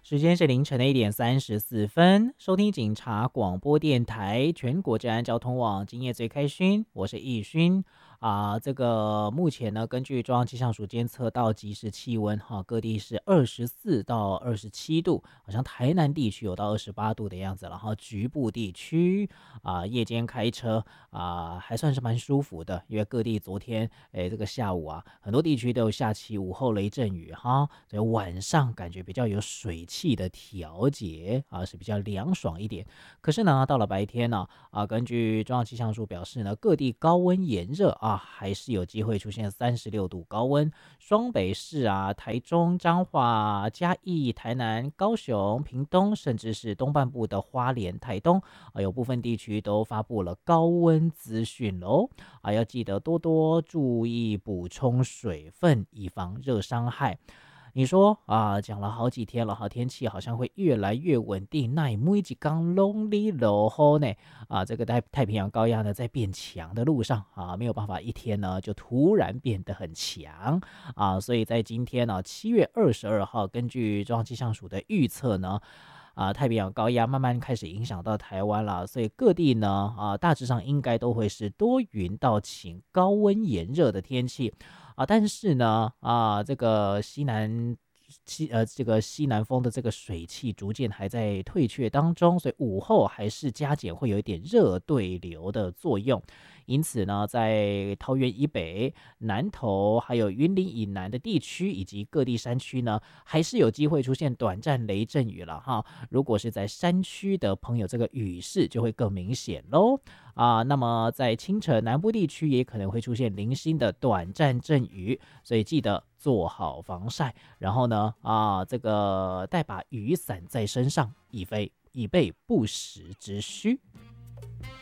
时间是凌晨的1点34分，收听警察广播电台全国治安交通网，今夜最开勋，我是易勋这个目前呢，根据中央气象署监测到即时气温各地是24到27度，好像台南地区有到28度的样子了哈，局部地区夜间开车还算是蛮舒服的，因为各地昨天这个下午很多地区都有下起午后雷阵雨哈，所以晚上感觉比较有水汽的调节是比较凉爽一点。可是呢，到了白天呢根据中央气象署表示呢，各地高温炎热还是有机会出现36度高温。双北市台中、彰化、嘉义、台南、高雄、屏东，甚至是东半部的花莲、台东有部分地区都发布了高温资讯喽要记得多多注意补充水分，以防热伤害。你说讲了好几天了天气好像会越来越稳定，那每一天拢在落雨呢这个太平洋高压呢在变强的路上没有办法一天呢就突然变得很强所以在今天呢7月22号，根据中央气象署的预测呢太平洋高压慢慢开始影响到台湾了，所以各地呢大致上应该都会是多云到晴、高温炎热的天气但是呢这个这个西南风的这个水汽逐渐还在退却当中，所以午后还是加减会有一点热对流的作用。因此呢，在桃园以北、南投还有云林以南的地区以及各地山区呢，还是有机会出现短暂雷阵雨了哈。如果是在山区的朋友，这个雨势就会更明显喽那么在清晨南部地区也可能会出现零星的短暂阵雨，所以记得做好防晒，然后呢这个带把雨伞在身上，以备不时之需。